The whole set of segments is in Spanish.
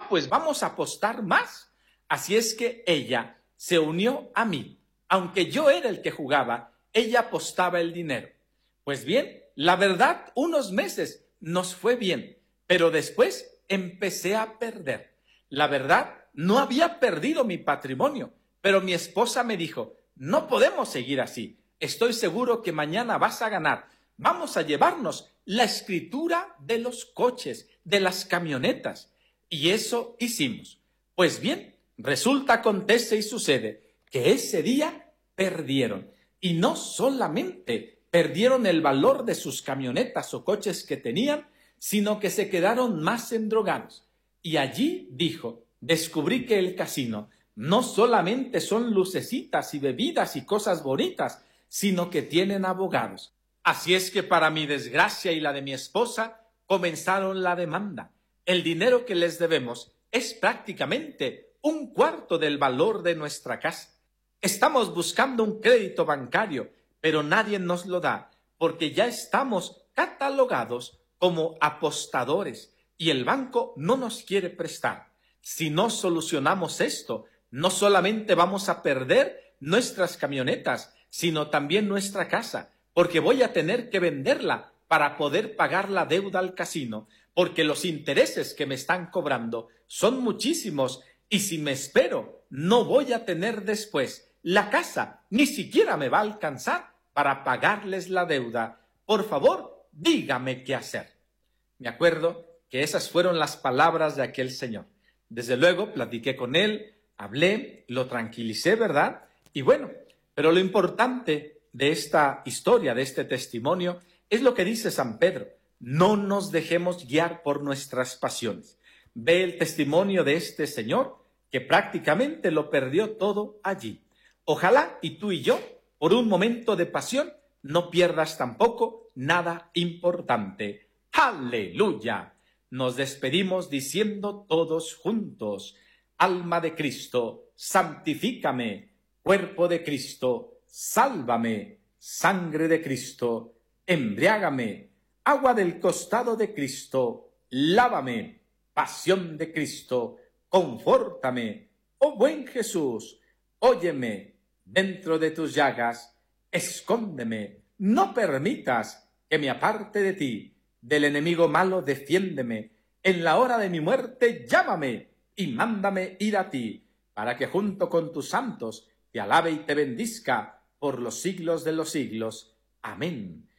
pues vamos a apostar más. Así es que ella se unió a mí. Aunque yo era el que jugaba, ella apostaba el dinero. Pues bien, la verdad, unos meses nos fue bien, pero después empecé a perder. La verdad, no había perdido mi patrimonio, pero mi esposa me dijo, no podemos seguir así. Estoy seguro que mañana vas a ganar. Vamos a llevarnos la escritura de los coches, de las camionetas. Y eso hicimos. Pues bien, resulta, acontece y sucede que ese día perdieron. Y no solamente perdieron el valor de sus camionetas o coches que tenían, sino que se quedaron más endrogados. Y allí dijo, descubrí que el casino no solamente son lucecitas y bebidas y cosas bonitas, sino que tienen abogados. Así es que para mi desgracia y la de mi esposa, comenzaron la demanda. El dinero que les debemos es prácticamente 1/4 del valor de nuestra casa. Estamos buscando un crédito bancario, pero nadie nos lo da, porque ya estamos catalogados como apostadores y el banco no nos quiere prestar. Si no solucionamos esto, no solamente vamos a perder nuestras camionetas, sino también nuestra casa, porque voy a tener que venderla para poder pagar la deuda al casino, porque los intereses que me están cobrando son muchísimos y si me espero, no voy a tener después. La casa ni siquiera me va a alcanzar para pagarles la deuda. Por favor, dígame qué hacer. Me acuerdo que esas fueron las palabras de aquel señor. Desde luego, platiqué con él, hablé, lo tranquilicé, ¿verdad? Y bueno, pero lo importante de esta historia, de este testimonio, es lo que dice San Pedro. No nos dejemos guiar por nuestras pasiones. Ve el testimonio de este señor que prácticamente lo perdió todo allí. Ojalá y tú y yo, por un momento de pasión, no pierdas tampoco nada importante. ¡Aleluya! Nos despedimos diciendo todos juntos, alma de Cristo, santifícame, cuerpo de Cristo, sálvame, sangre de Cristo, embriágame, agua del costado de Cristo, lávame, pasión de Cristo, confórtame, oh buen Jesús, óyeme, dentro de tus llagas, escóndeme, no permitas que me aparte de ti, del enemigo malo defiéndeme, en la hora de mi muerte llámame y mándame ir a ti, para que junto con tus santos te alabe y te bendizca por los siglos de los siglos. Amén.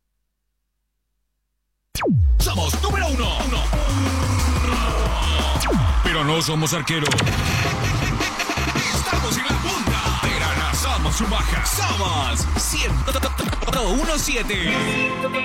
Somos número 1. Pero no somos arqueros. Estamos en la punta. Te somos su baja. Somos 101.7.